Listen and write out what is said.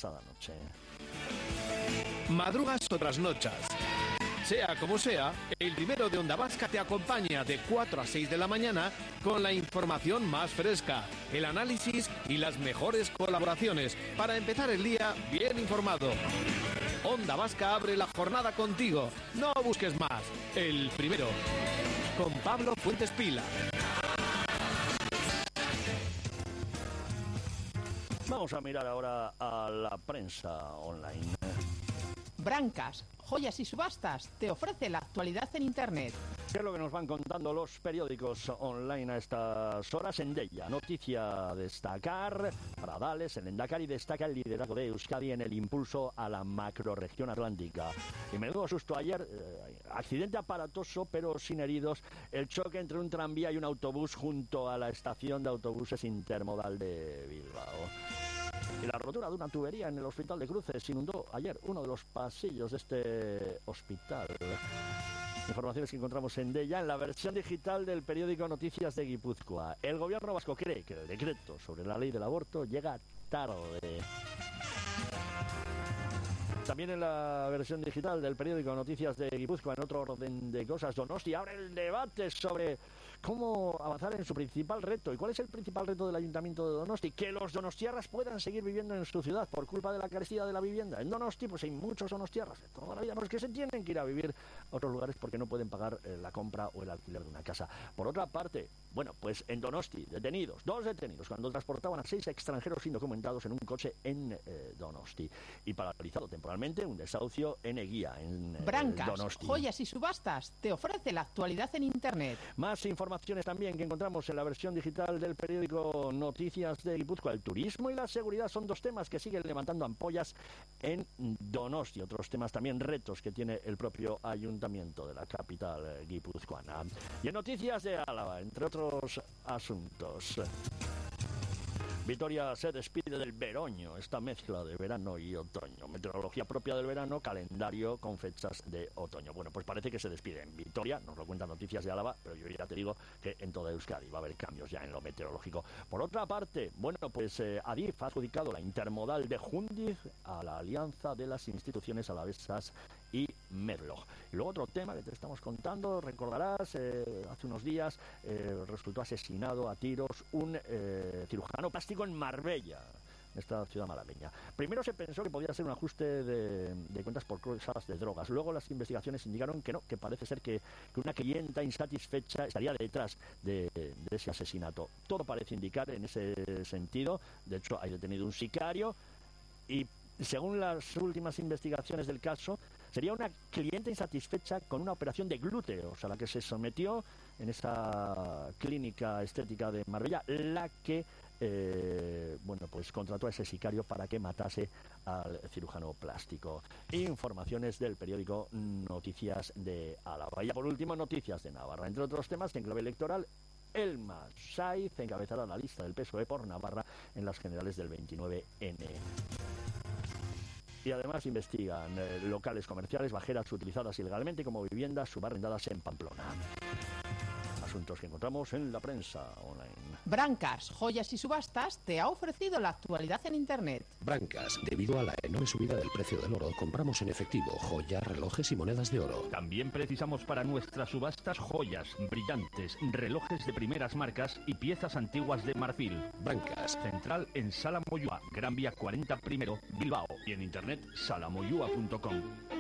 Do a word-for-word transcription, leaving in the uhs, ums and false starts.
pasada noche. Madrugas o trasnochas. Sea como sea, el primero de Onda Vasca te acompaña de cuatro a seis de la mañana con la información más fresca, el análisis y las mejores colaboraciones para empezar el día bien informado. Onda Vasca abre la jornada contigo. No busques más. El primero. Con Pablo Fuentes Pila. Vamos a mirar ahora a la prensa online. Brancas, joyas y subastas te ofrece la actualidad en Internet. ¿Qué es lo que nos van contando los periódicos online a estas horas? Endella, noticia a destacar. Pradales, el Endacari destaca el liderazgo de Euskadi en el impulso a la macrorregión atlántica. Y menudo susto ayer, eh, accidente aparatoso pero sin heridos, el choque entre un tranvía y un autobús junto a la estación de autobuses intermodal de Bilbao. Y la rotura de una tubería en el hospital de Cruces inundó ayer uno de los pasillos de este hospital. Informaciones que encontramos en Endella en la versión digital del periódico Noticias de Guipúzcoa. El gobierno vasco cree que el decreto sobre la ley del aborto llega tarde. También en la versión digital del periódico Noticias de Guipúzcoa, en otro orden de cosas, Donosti abre el debate sobre cómo avanzar en su principal reto. ¿Y cuál es el principal reto del Ayuntamiento de Donosti? Que los donostiarras puedan seguir viviendo en su ciudad por culpa de la carecía de la vivienda. En Donosti pues hay muchos donostiarras de toda la vida, pues que se tienen que ir a vivir a otros lugares porque no pueden pagar eh, la compra o el alquiler de una casa. Por otra parte, bueno, pues en Donosti, detenidos, dos detenidos cuando transportaban a seis extranjeros indocumentados en un coche en eh, Donosti. Y paralizado temporalmente un desahucio en Eguía, en eh, Brancas, Donosti. joyas y subastas te ofrece la actualidad en Internet. Más informaciones también que encontramos en la versión digital del periódico Noticias de Guipúzcoa. El turismo y la seguridad son dos temas que siguen levantando ampollas en Donosti. Otros temas también, retos que tiene el propio ayuntamiento de la capital eh, guipuzcoana. Y en Noticias de Álava, entre otros asuntos. Vitoria se despide del veroño, esta mezcla de verano y otoño. Meteorología propia del verano, calendario con fechas de otoño. Bueno, pues parece que se despide en Vitoria, nos lo cuentan Noticias de Álava, pero yo ya te digo que en toda Euskadi va a haber cambios ya en lo meteorológico. Por otra parte, bueno, pues eh, Adif ha adjudicado la intermodal de Jundiz a la alianza de las instituciones alavesas y Merloj. Y luego otro tema que te estamos contando, recordarás, eh, hace unos días eh, resultó asesinado a tiros un eh, cirujano plástico en Marbella, esta ciudad malagueña. Primero se pensó que podía ser un ajuste de, de cuentas por cosas de drogas. Luego las investigaciones indicaron que no, que parece ser que, que una clienta insatisfecha estaría detrás de, de ese asesinato. Todo parece indicar en ese sentido. De hecho, hay detenido un sicario y, según las últimas investigaciones del caso, sería una cliente insatisfecha con una operación de glúteos a la que se sometió en esa clínica estética de Marbella, la que eh, bueno, pues contrató a ese sicario para que matase al cirujano plástico. Informaciones del periódico Noticias de Álava. Y ya por último, Noticias de Navarra. Entre otros temas, en clave electoral, Elma Saiz encabezará la lista del P S O E por Navarra en las generales del veintinueve ene. Y además investigan eh, locales comerciales, bajeras utilizadas ilegalmente como viviendas subarrendadas en Pamplona. Asuntos que encontramos en la prensa online. Brancas, joyas y subastas te ha ofrecido la actualidad en Internet. Brancas, debido a la enorme subida del precio del oro, compramos en efectivo joyas, relojes y monedas de oro. También precisamos para nuestras subastas joyas, brillantes, relojes de primeras marcas y piezas antiguas de marfil. Brancas. Central en Sala Moyúa, Gran Vía cuarenta primero, Bilbao. Y en internet salamoyua punto com.